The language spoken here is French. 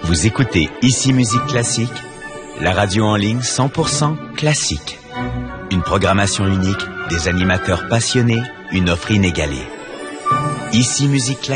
Vous écoutez Ici Musique Classique, la radio en ligne 100% classique. Une programmation unique, des animateurs passionnés, une offre inégalée. Ici Musique Classique.